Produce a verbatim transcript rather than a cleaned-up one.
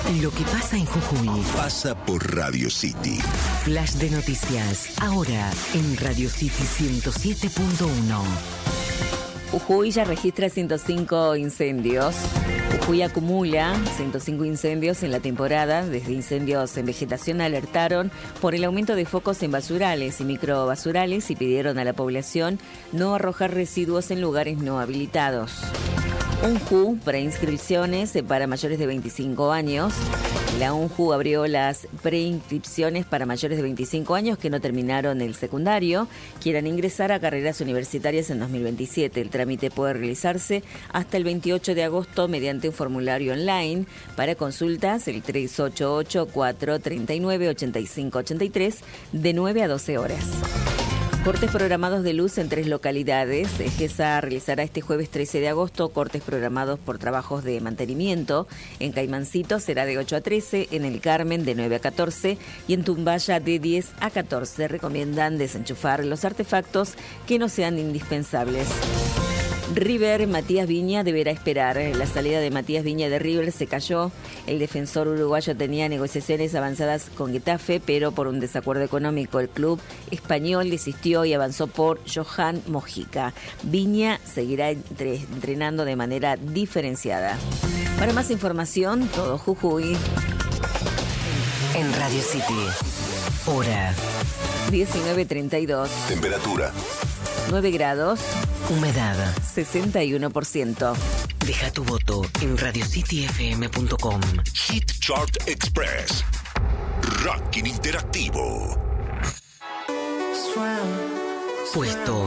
Lo que pasa en Jujuy pasa por Radio City. Flash de noticias, ahora en Radio City ciento siete punto uno. Jujuy ya registra ciento cinco incendios. Jujuy acumula ciento cinco incendios en la temporada. Desde incendios en vegetación alertaron por el aumento de focos en basurales y microbasurales y pidieron a la población no arrojar residuos en lugares no habilitados. UNJU preinscripciones para mayores de veinticinco años. La UNJU abrió las preinscripciones para mayores de veinticinco años que no terminaron el secundario, quieran ingresar a carreras universitarias en dos mil veintisiete. El trámite puede realizarse hasta el veintiocho de agosto mediante un formulario online. Para consultas, el tres ocho ocho, cuatro tres nueve, ocho cinco ocho tres de nueve a doce horas. Cortes programados de luz en tres localidades. GESA realizará este jueves trece de agosto cortes programados por trabajos de mantenimiento. En Caimancito será de ocho a trece, en El Carmen de nueve a catorce y en Tumbaya de diez a catorce. Recomiendan desenchufar los artefactos que no sean indispensables. River, Matías Viña deberá esperar. La salida de Matías Viña de River se cayó. El defensor uruguayo tenía negociaciones avanzadas con Getafe, pero por un desacuerdo económico el club español desistió y avanzó por Johan Mojica. Viña seguirá entre, entrenando de manera diferenciada. Para más información, todo Jujuy. En Radio City, hora diecinueve treinta y dos. Temperatura nueve grados. Humedad sesenta y uno por ciento. Deja tu voto en radio city f m punto com. Hit Chart Express. Ranking interactivo. Puesto